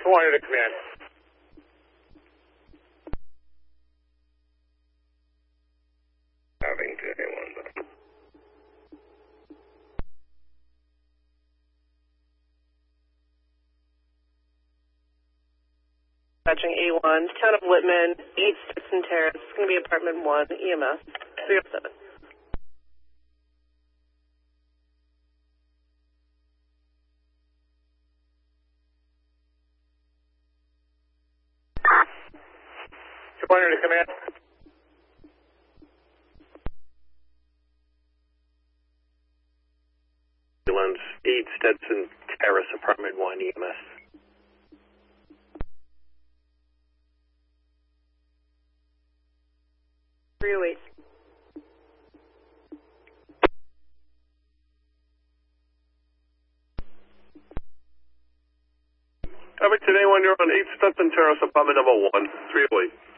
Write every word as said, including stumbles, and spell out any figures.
one hundred to command. Having to A one. Dispatching A one, Town of Whitman, eight Stetson Terrace. It's going to be apartment one, E M S, three oh seven. two hundred to command. Ambulance, eight Stetson Terrace, apartment one, E M S. three oh eight. Having to A one, you're on eight Stetson Terrace, apartment number one, three oh eight.